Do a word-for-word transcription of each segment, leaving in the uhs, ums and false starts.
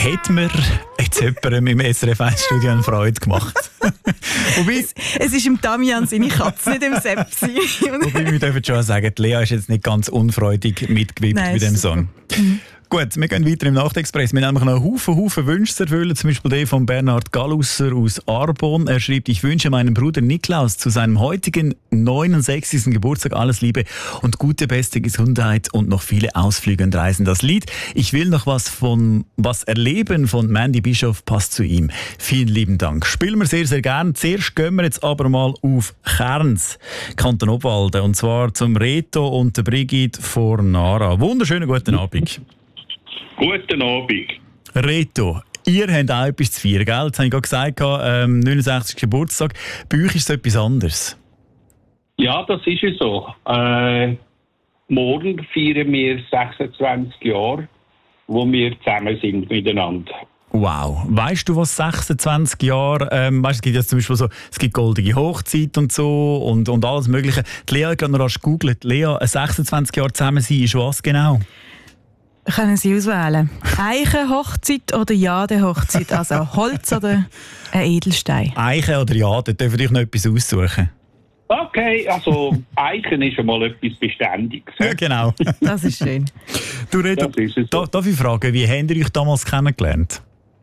hat mir jetzt jemandem im S R F eins Studio eine Freude gemacht. Wobei, es, es ist im Damian seine Katze, nicht im Sepp. Wobei wir dürfen schon sagen, die Lea ist jetzt nicht ganz unfreudig mitgewippt bei dem Song. Mhm. Gut, wir gehen weiter im Nachtexpress. Wir haben nämlich noch einen Haufen, Haufen Wünsche zu erfüllen. Zum Beispiel den von Bernhard Gallusser aus Arbon. Er schreibt, ich wünsche meinem Bruder Niklaus zu seinem heutigen neunundsechzigsten Geburtstag alles Liebe und gute, beste Gesundheit und noch viele Ausflüge und Reisen. Das Lied Ich will noch was von was erleben von Mandy Bischoff passt zu ihm. Vielen lieben Dank. Spielen wir sehr, sehr gerne. Zuerst gehen wir jetzt aber mal auf Kerns, Kanton Obwalden. Und zwar zum Reto und der Brigitte von Nara. Wunderschönen guten Abend. Guten Abend. Reto, ihr habt auch etwas zu feiern, gell? Jetzt habe ich gerade gesagt, ähm, neunundsechzigsten Geburtstag. Bei euch ist es etwas anderes. Ja, das ist es so. Äh, morgen feiern wir sechsundzwanzig Jahre, wo wir zusammen sind miteinander. Wow. Weißt du, was sechsundzwanzig Jahre, ähm, weißt, es gibt jetzt zum Beispiel so, es gibt goldige Hochzeit und so und, und alles Mögliche. Die Lea hat gerade noch rasch gegoogelt. Lea, sechsundzwanzig Jahre zusammen sein ist was genau? Können Sie auswählen? Eichen-Hochzeit oder Jade-Hochzeit? Also Holz oder ein Edelstein? Eichen oder Jade, dürft ihr euch noch etwas aussuchen? Okay, also Eichen ist einmal etwas Beständiges. Ja, genau. Das ist schön. Du, Reto, da, darf ich fragen, wie habt ihr euch damals kennengelernt?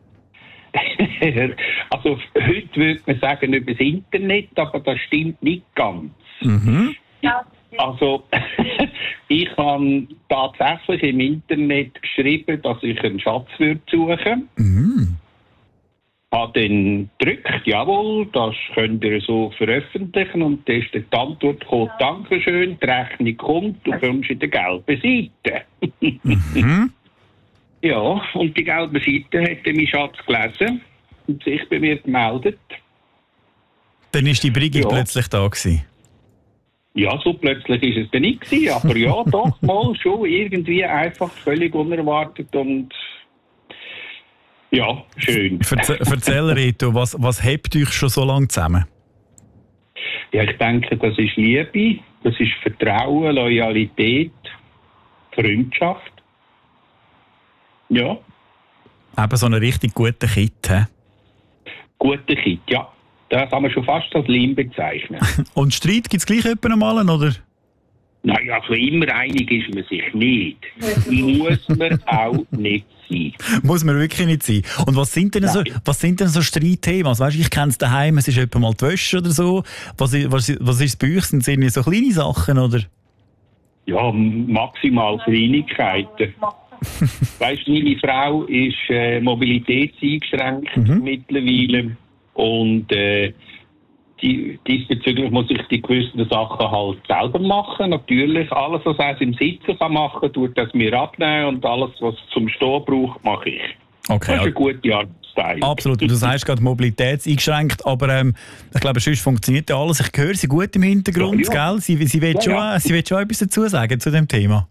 Also heute würde man sagen über das Internet, aber das stimmt nicht ganz. Mhm. Ja. Also, ich habe tatsächlich im Internet geschrieben, dass ich einen Schatz würde suchen. Mhm. Habe dann gedrückt, jawohl, das könnt ihr so veröffentlichen. Und dann ist die Antwort gekommen, Dankeschön, die Rechnung kommt, du kommst in der gelben Seite. Mhm. Ja, und die gelbe Seite hat mein Schatz gelesen und sich bei mir gemeldet. Dann war die Brigitte ja. plötzlich da gewesen. Ja, so plötzlich ist es dann nicht gewesen, aber ja, doch mal schon irgendwie einfach völlig unerwartet und ja, schön. Verze erzähl, Reto, was, was hebt euch schon so lange zusammen? Ja, ich denke, das ist Liebe, das ist Vertrauen, Loyalität, Freundschaft. Ja. Eben so eine richtig gute Kit, hä? Gute Kit, ja. Das kann man schon fast als Leim bezeichnen. Und Streit gibt es gleich jemanden mal, oder? Naja, also immer einig ist man sich nicht. Muss man auch nicht sein. Muss man wirklich nicht sein. Und was sind denn so, was sind denn so Streitthemen? Also, weißt, ich kenne es daheim, es ist etwa mal die Wäsche oder so. Was, was, was ist es bei euch? Sind es irgendwie so kleine Sachen, oder? Ja, maximal Kleinigkeiten. Weißt du, meine Frau ist äh, mobilitätseingeschränkt mhm. mittlerweile. Und äh, die, diesbezüglich muss ich die gewissen Sachen halt selber machen. Natürlich, alles, was er im Sitzen kann machen, tut das mir abnehmen und alles, was zum Stehen braucht, mache ich. Okay, das ist eine gute Arbeitsteilung. Absolut, du sagst gerade mobilitätseingeschränkt, aber ähm, ich glaube, sonst funktioniert ja alles. Ich höre sie gut im Hintergrund, ja, ja. Gell? Sie, sie, will ja, schon, ja. sie will schon etwas dazu sagen zu dem Thema.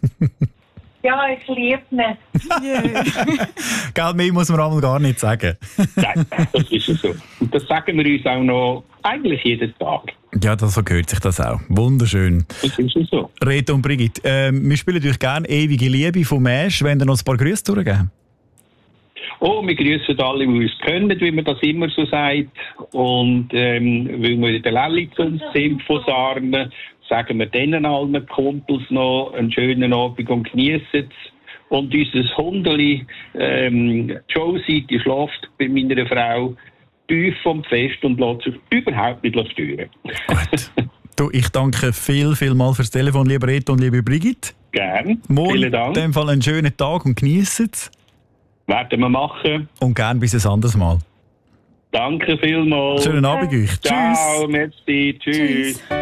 Ja, ich liebe ihn. Yeah. Gell, mehr muss man einmal gar nicht sagen. Nein, das ist so. Und das sagen wir uns auch noch eigentlich jeden Tag. Ja, das, so gehört sich das auch. Wunderschön. Das ist so. Reto und Brigitte, ähm, wir spielen euch gerne «Ewige Liebe» von Mesch. Wollen wir noch ein paar Grüße durchgeben? Oh, wir grüßen alle, die uns kennen, wie man das immer so sagt. Und ähm, weil wir in der Lelli zu uns sind von Sarnen, sagen wir denen allen Kumpels noch einen schönen Abend und geniessen es. Und unser Hundeli, ähm, Josie, die schläft bei meiner Frau tief vom Fest und lässt sich überhaupt nicht stören. Gut. Du, ich danke viel, viel mal fürs Telefon, lieber Reto und liebe Brigitte. Gern. Morgen Vielen Dank. In dem Fall einen schönen Tag und geniessen es. Werden wir machen. Und gern bis ein anderes Mal. Danke vielmals. Schönen Abend euch. Ciao, Tschüss. merci. Tschüss. Tschüss.